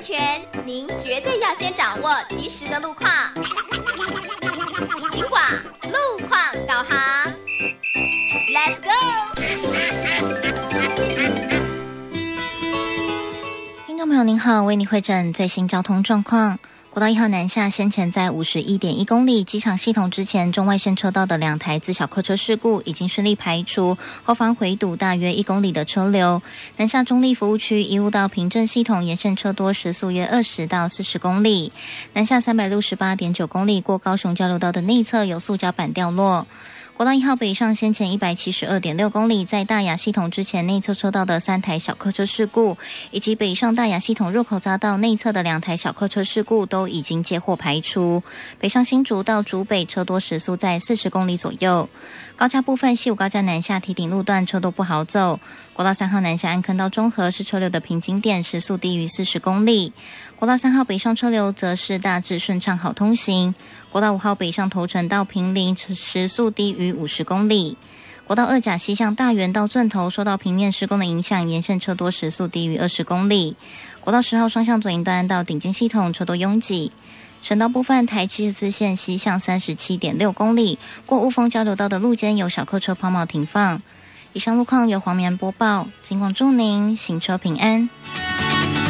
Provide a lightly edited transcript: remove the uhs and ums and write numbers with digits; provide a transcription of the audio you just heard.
全，您绝对要先掌握及时的路况。警广路况导航 ，Let's go！ 听众朋友您好，为您汇诊最新交通状况。国道1号南下先前在 51.1 公里机场系统之前中外线车道的2台自小客车事故已经顺利排除，后方回堵大约1公里的车流。南下中立服务区一路到平镇系统沿线车多，时速约20到40公里。南下 368.9 公里过高雄交流道的内侧有塑胶板掉落。国道1号北上先前 172.6 公里，在大雅系统之前内侧车道的3台小客车事故，以及北上大雅系统入口匝道内侧的2台小客车事故都已经接获排除。北上新竹到竹北车多，时速在40公里左右。高架部分，西武高架南下堤顶路段车多不好走。国道3号南下安坑到中和是车流的瓶颈点，时速低于40公里。国道3号北上车流则是大致顺畅好通行。国道5号北上头城到坪林时速低于50公里。国道2甲西向大园到圳头受到平面施工的影响，沿线车多，时速低于20公里。国道10号双向左营段到顶尖系统车多拥挤。省道部分，台74线西向 37.6 公里，过雾峰交流道的路肩有小客车抛锚停放。以上路况由黄绵播报，警广祝您行车平安。